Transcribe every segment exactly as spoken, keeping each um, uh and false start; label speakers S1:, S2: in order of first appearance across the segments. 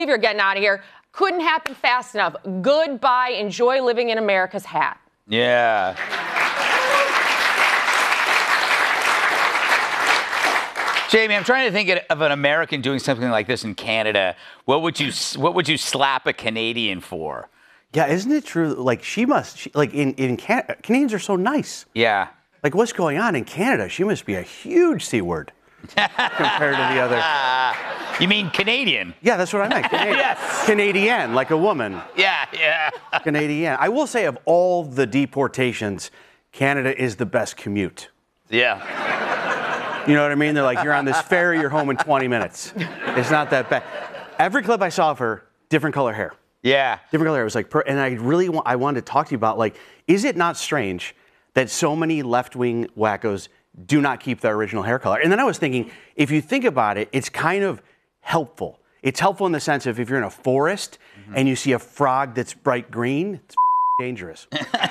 S1: You're getting out of here. Couldn't happen fast enough. Goodbye. Enjoy living in America's hat.
S2: Yeah. Jamie, I'm trying to think of an American doing something like this in Canada. What would you What would you slap a Canadian for?
S3: Yeah, isn't it true? Like she must, she, like in in Can- Canadians are so nice.
S2: Yeah.
S3: Like what's going on in Canada? She must be a huge C word compared to the other.
S2: You mean Canadian?
S3: Yeah, that's what I meant. Canadian.
S2: Yes.
S3: Canadian, like a woman.
S2: Yeah, yeah.
S3: Canadian. I will say, of all the deportations, Canada is the best commute.
S2: Yeah.
S3: You know what I mean? They're like, you're on this ferry, you're home in twenty minutes. It's not that bad. Every clip I saw of her, different color hair.
S2: Yeah.
S3: Different color hair. It was like, per- and I really want, I wanted to talk to you about, like, is it not strange that so many left-wing wackos do not keep their original hair color? And then I was thinking, if you think about it, it's kind of helpful. It's helpful in the sense of if you're in a forest mm-hmm. and you see a frog that's bright green, it's dangerous.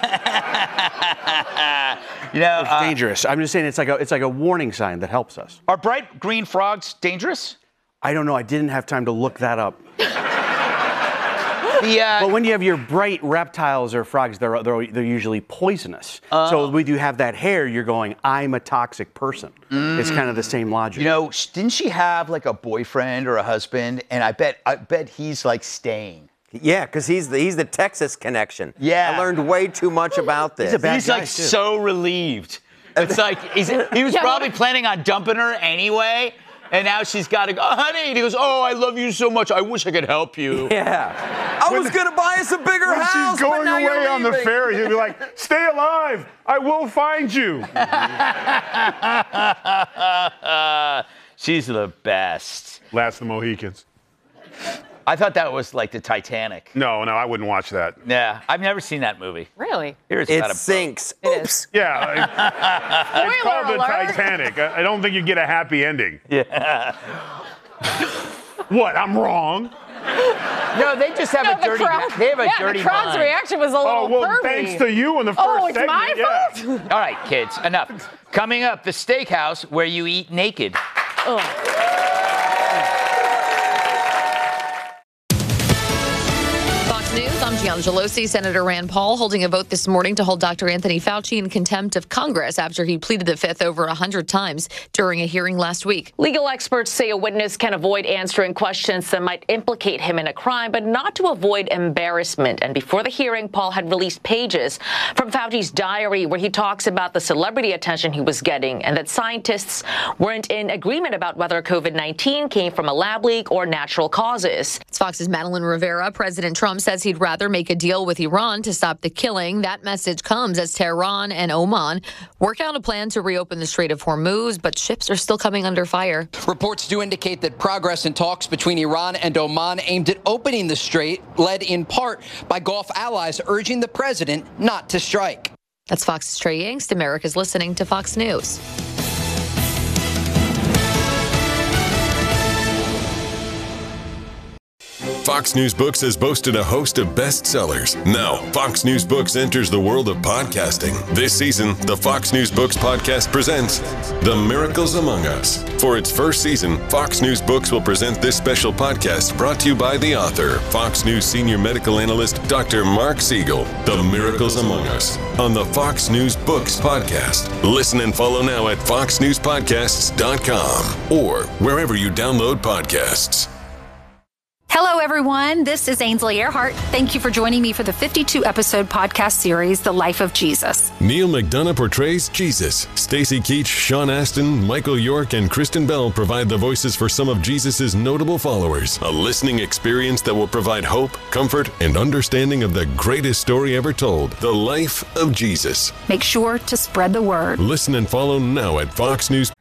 S2: You know,
S3: it's
S2: uh,
S3: dangerous. I'm just saying it's like a it's like a warning sign that helps us.
S2: Are bright green frogs dangerous?
S3: I don't know. I didn't have time to look that up.
S2: The, uh,
S3: but when you have your bright reptiles or frogs, they're they're, they're usually poisonous. Uh, so when you have that hair, you're going, I'm a toxic person. Mm, it's kind of the same logic.
S2: You know, didn't she have like a boyfriend or a husband? And I bet I bet he's like staying.
S4: Yeah, because he's the he's the Texas connection.
S2: Yeah.
S4: I learned way too much about this.
S3: He's, a bad
S2: he's
S3: guy
S2: like
S3: too.
S2: so relieved. It's like he's, he was
S1: yeah,
S2: probably planning on dumping her anyway. And now she's got to go, oh, honey. And he goes, oh, I love you so much. I wish I could help you.
S4: Yeah. I was going to buy us a bigger
S5: when
S4: house.
S5: She's going
S4: but now
S5: away
S4: you're
S5: on the
S4: leaving.
S5: ferry. He'll be like, stay alive. I will find you.
S2: She's the best.
S5: Last of the Mohicans.
S2: I thought that was like the Titanic.
S5: No, no, I wouldn't watch that.
S2: Yeah, I've never seen that movie.
S1: Really?
S2: Here's
S4: It
S2: about a
S4: sinks.
S1: It
S4: Oops.
S1: is.
S5: Yeah. It's
S1: Spoiler
S5: called
S1: alert.
S5: the Titanic. I, I don't think you get a happy ending.
S2: Yeah.
S5: What? I'm wrong?
S2: No, they just have
S1: No,
S2: a dirty.
S1: crowd,
S2: They have a
S1: yeah,
S2: dirty
S1: the crowd's
S2: mind.
S1: reaction was a little
S5: Oh, well,
S1: pervy.
S5: thanks to you in the first
S1: Oh, it's
S5: segment.
S1: my
S5: yeah.
S1: fault?
S2: All right, kids, enough. Coming up, the steakhouse where you eat naked.
S1: Ugh.
S6: News. I'm Gianna Gelosi. Senator Rand Paul holding a vote this morning to hold Doctor Anthony Fauci in contempt of Congress after he pleaded the fifth over one hundred times during a hearing last week.
S1: Legal experts say a witness can avoid answering questions that might implicate him in a crime, but not to avoid embarrassment. And before the hearing, Paul had released pages from Fauci's diary where he talks about the celebrity attention he was getting and that scientists weren't in agreement about whether COVID nineteen came from a lab leak or natural causes.
S6: It's Fox's Madeline Rivera. President Trump says he'd rather make a deal with Iran to stop the killing. That message comes as Tehran and Oman work out a plan to reopen the Strait of Hormuz, but ships are still coming under fire.
S7: Reports do indicate that progress in talks between Iran and Oman aimed at opening the strait, led in part by Gulf allies urging the president not to strike.
S6: That's Fox's Trey Yingst. America's listening to Fox News.
S8: Fox News Books has boasted a host of bestsellers. Now, Fox News Books enters the world of podcasting. This season, the Fox News Books podcast presents The Miracles Among Us. For its first season, Fox News Books will present this special podcast brought to you by the author, Fox News senior medical analyst, Doctor Mark Siegel. The Miracles Among Us on the Fox News Books podcast. Listen and follow now at fox news podcasts dot com or wherever you download podcasts.
S9: Hello, everyone. This is Ainsley Earhart. Thank you for joining me for the fifty-two episode podcast series, The Life of Jesus.
S8: Neil McDonough portrays Jesus. Stacy Keach, Sean Astin, Michael York, and Kristen Bell provide the voices for some of Jesus' notable followers. A listening experience that will provide hope, comfort, and understanding of the greatest story ever told, The Life of Jesus.
S9: Make sure to spread the word.
S8: Listen and follow now at Fox News